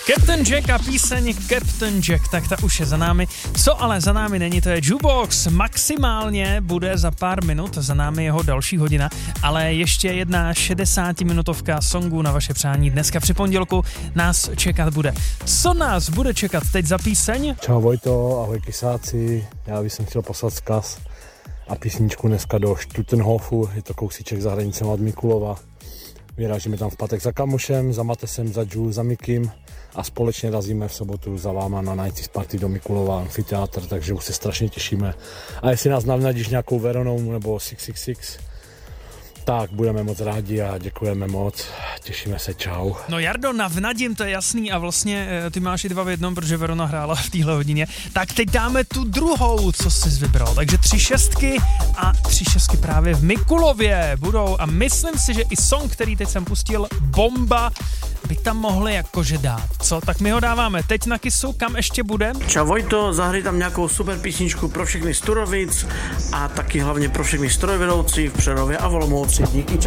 Captain Jack a píseň Captain Jack, tak ta už je za námi. Co ale za námi není, to je Jukebox. Maximálně bude za pár minut, za námi jeho další hodina, ale ještě jedna 60-minutovka songů na vaše přání. Dneska při pondělku nás čekat bude. Co nás bude čekat teď za píseň? Čau Vojto, ahoj kysáci, já bych chtěl poslat vzkaz a písničku dneska do Stutenhofu, je to kousíček za hranicem od Mikulova. Vyrážíme tam v pátek za kamošem, za Matesem, za Jules, za Mikim a společně razíme v sobotu za váma na Nights Party do Mikulova amfiteátr, takže už se strašně těšíme. A jestli nás navnadíš nějakou Veronou nebo 666, tak budeme moc rádi a děkujeme moc. Těšíme se, čau. No Jardo, navnadím, to je jasný a vlastně ty máš i dva v jednom, protože Verona hrála v téhle hodině. Tak teď dáme tu druhou, co jsi vybral. Takže 3 šestky a 3 šestky právě v Mikulově budou a myslím si, že i song, který teď jsem pustil, Bomba, by tam mohli jakože dát. Co? Tak my ho dáváme teď na Kissu, kam ještě bude? Čau Vojto, zahraj tam nějakou super písničku pro všechny z Turovic a taky hlavně pro všechny strojvedoucí v Přerově a v Olomouci. Díky, čau.